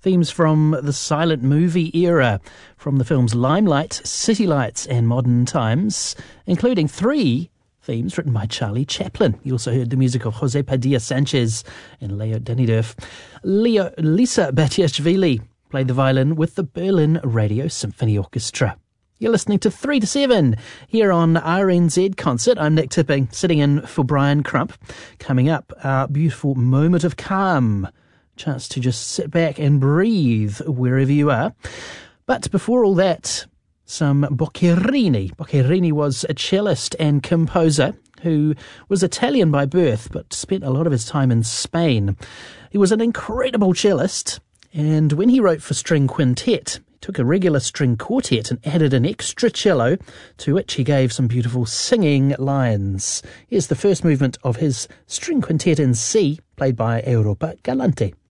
Themes from the silent movie era, from the films Limelight, City Lights and Modern Times, including 3 themes written by Charlie Chaplin. You also heard the music of Jose Padilla Sanchez and Leo Danidorf. Lisa Batiashvili played the violin with the Berlin Radio Symphony Orchestra. You're listening to 3 to 7 here on RNZ Concert. I'm Nick Tipping, sitting in for Brian Crump. Coming up, our beautiful moment of calm. Chance to just sit back and breathe wherever you are. But before all that, some Boccherini. Boccherini was a cellist and composer who was Italian by birth but spent a lot of his time in Spain. He was an incredible cellist, and when he wrote for string quintet, he took a regular string quartet and added an extra cello, to which he gave some beautiful singing lines. Here's the first movement of his string quintet in C, played by Europa Galante.